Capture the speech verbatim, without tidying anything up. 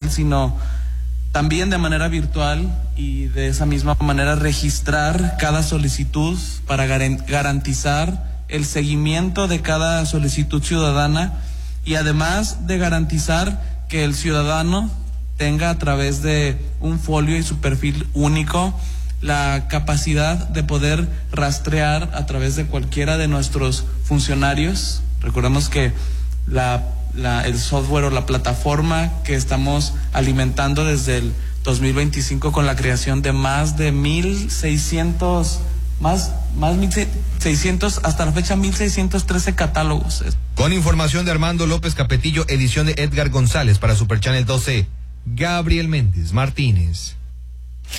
papel, sino también de manera virtual, y de esa misma manera registrar cada solicitud para garantizar el seguimiento de cada solicitud ciudadana, y además de garantizar que el ciudadano tenga a través de un folio y su perfil único la capacidad de poder rastrear a través de cualquiera de nuestros funcionarios. Recordemos que la, la, el software o la plataforma que estamos alimentando desde el dos mil veinticinco con la creación de más de mil seiscientos, más, más mil seiscientos, hasta la fecha mil seiscientos trece catálogos. Con información de Armando López Capetillo, edición de Edgar González para Super Channel doce, Gabriel Méndez Martínez.